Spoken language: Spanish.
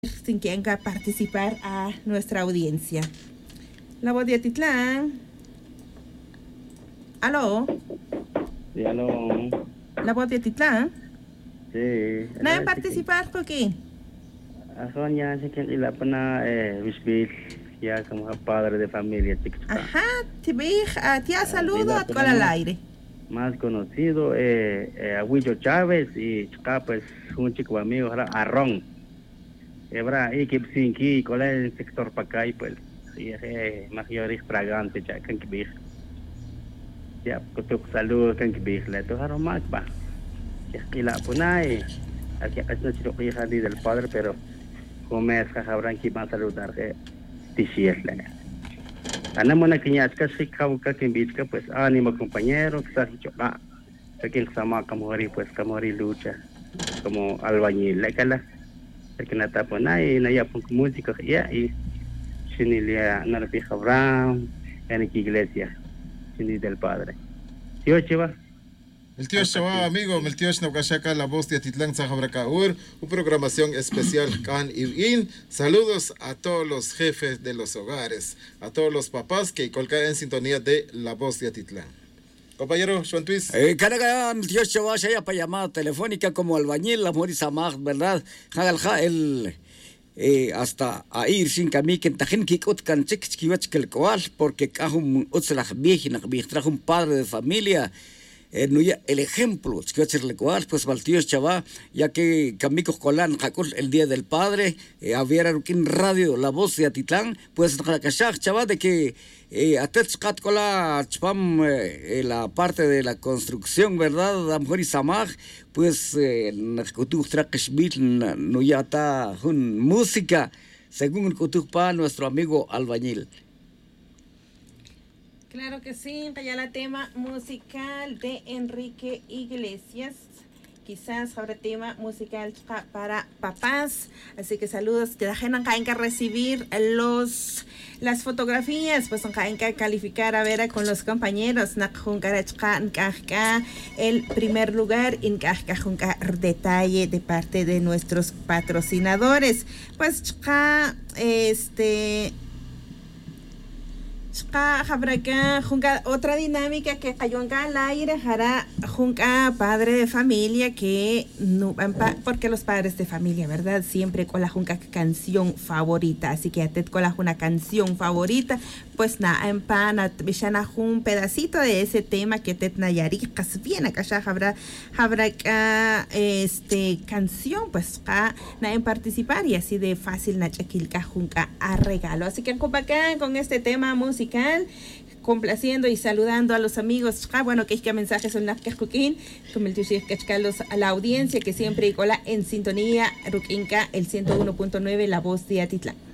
sin que venga a participar a nuestra audiencia. La voz de Atitlán. ¿Aló? Sí, aló. La voz de Atitlán. Sí. ¿Nadie participar por qué? Ako niya si Ken ila pa na bisbil ya como padre de familia chicos. Ajá, te saludo a todo al aire. Más conocido a Huillo Chávez y chica pues un chico amigo era Arrón. Ebra y que sin que con el sector Pacay pues y mayor fragante ya kan kibir. Ya kutuk salud kan kibir la to haro más ba. Ya ila punay. Aquí es no hija del padre pero comer habrán que más saludar que tisierle. Ana mona kinyat ka sikauka kimbitska pues ánimo compañero que estás choca. Que sama kamori pues kamori lucha como albañil la kala. Que na taponay na yapon música ya y sinilia na pi Abraham en iglesia sini del padre. Tío Chiva. El tío Shaba, amigo, el tío Shnokashaka, la voz de Atitlán Zahabrakaur, una programación especial Can Irin. Saludos a todos los jefes de los hogares, a todos los papás que colcan en sintonía de la voz de Atitlán. Compañero, Juan Tuis. Caraga, el tío Shaba, ya para llamada telefónica como albañil, la Morisa Mag, ¿verdad? Hagalja, el. Hasta a ir sin camí que tajen que utkan chiquiwach que el coal, porque cajum utzlach viejina, trajo un padre de familia. El ejemplo, pues Valtíos Chavá, ya que Camicos Colán, el Día del Padre, había en radio La Voz de Atitlán, pues Chavá, de que Atetchkat Cola Chpam, la parte de la construcción, ¿verdad? Amjori Samaj, pues Nakutuk Trakashbit, no ya está música, según el Kutukpa, nuestro amigo albañil. Claro que sí, ya la tema musical de Enrique Iglesias. Quizás habrá tema musical para papás. Así que saludos. Te dejan que recibir las fotografías. Pues hay que calificar a ver con los compañeros. El primer lugar en detalle de parte de nuestros patrocinadores. Pues otra dinámica que cayó al aire hará junca padre de familia que no porque los padres de familia, ¿verdad? Siempre con la junca canción favorita, así que atet con la una canción favorita, pues na empana bishana un pedacito de ese tema que tet nayarikas bien acá ya habrá canción pues na en participar y así de fácil na chakilka junca a regalo, así que con este tema musical complaciendo y saludando a los amigos. Bueno, que es que mensajes son las que escuchen, como el tuyo a la audiencia que siempre y cola en sintonía, Ruquinca, el 101.9, la voz de Atitlán.